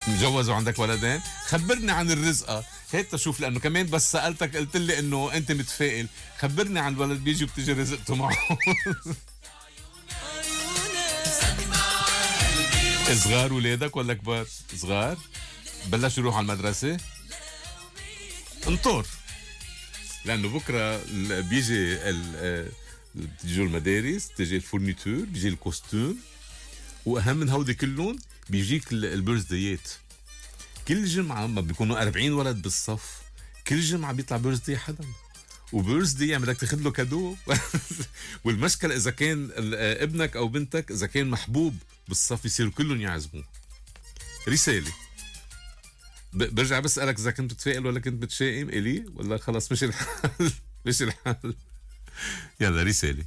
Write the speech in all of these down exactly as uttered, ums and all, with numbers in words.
مجوز وعندك ولدين. خبرني عن الرزقة هيك تشوف، لأنه كمان بس سألتك قلت لي إنه أنت متفائل. خبرني عن الولد بيجي وبتجي رزقته معه. صغار ولادك ولا كبار؟ صغار بلش يروح على المدرسة. انطر، لأنه بكرة بيجي بتجي المدارس، بتجي الفورنيتور، بيجي الكوستوم، وأهم من هودي كلهم بيجيك البيرثديات. كل جمعة ما بيكونوا أربعين ولد بالصف، كل جمعة بيطلع بيرثدي حدا، وبيرثدي يعني بدك تاخذ له كادو. والمشكلة إذا كان ابنك أو بنتك إذا كان محبوب بالصف يصيروا كلهم يعزموه. رسالة برجع بسألك إذا كنت بتفائل ولا كنت بتشائم إلي، ولا خلاص مش الحال. مش الحال. يلا رسالة.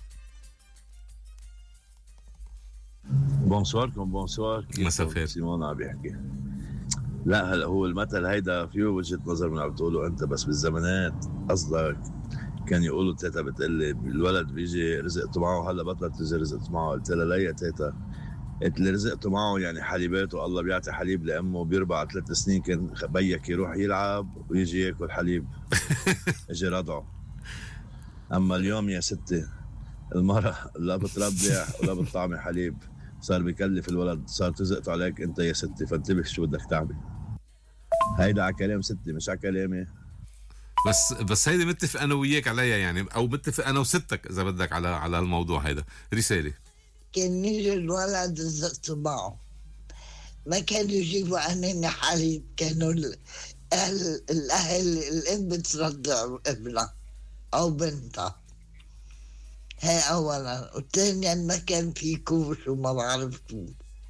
بونسواركم بونسوار. مساء الخير. سيمون عم بيحكي. لا هلا هو المثل هيدا فيه وجهة نظر من عم بتقوله انت، بس بالزمانات قصدك كان يقولوا تيتا بتقلي الولد بيجي رزقته معه، هلا بطلت تجي رزقته معه. قلت لها لا يا تيتا، قلت لي رزقته معه يعني حليباته، الله بيعطي حليب لامه، بيربع ثلاث سنين كان بيك يروح يلعب ويجي ياكل حليب. اجي رضعه. اما اليوم يا ستي المرأة لا بترضع ولا بتطعمي حليب، صار بيكلف الولد، صار تزقته عليك انت يا ستي، فانتبه شو بدك تعمل. هيدا على كلام ستي مش على كلامي. بس بس هيدي متفق انا وياك عليها يعني، او متفق انا وستك اذا بدك على على الموضوع هيدا. رساله. كان يجي الولد رزقته معه، ما كانوا يجيبوا عنين حليب، كانوا الاهل الاهل الام بترضع ابنها او بنتها. هي اولا، وثانيا ما كان في كوش وما بعرف شو،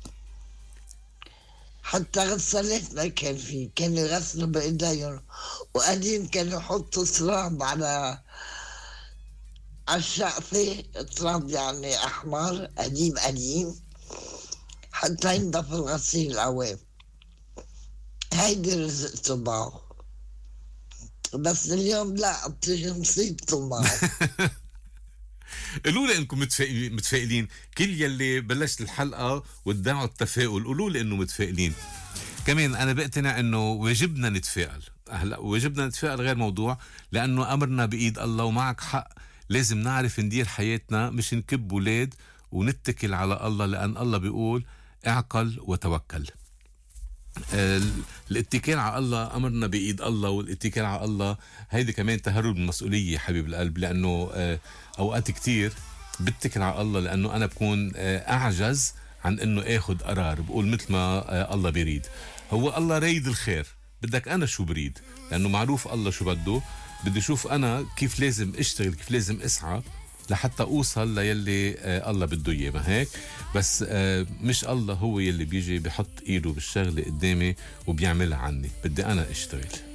حتى غسالات ما كان في، كانوا يغسلوا بايديهم. وقديم كانوا يحطوا تراب على على الشقفة، تراب يعني احمر قديم قديم حتى ينضف الغسيل عوام. هيدي رزقته معه. بس اليوم لا، بتيجي مصيبته معه. قولوا لي انكم متفائلين متفائلين كل يلي بلشت الحلقه وادعوا التفاؤل، قولوا لي انه متفائلين. كمان انا بقتنع انه واجبنا نتفائل. هلا واجبنا نتفائل غير موضوع، لانه امرنا بايد الله، ومعك حق لازم نعرف ندير حياتنا، مش نكب ولاد ونتكل على الله، لان الله بيقول اعقل وتوكل. الاتكال على الله امرنا بايد الله، والاتكال على الله هيدي كمان تهرب من المسؤوليه حبيب القلب، لانه اوقات كتير بتكل على الله لانه انا بكون اعجز عن انه اخذ قرار، بقول مثل ما الله بيريد. هو الله رايد الخير، بدك انا شو بريد، لانه معروف الله شو بده. بدي اشوف انا كيف لازم اشتغل، كيف لازم اسعى لحتى اوصل ليلي آه الله بده اياه، ما هيك؟ بس آه مش الله هو يلي بيجي بحط ايده بالشغله قدامي وبيعملها عني، بدي انا اشتغل.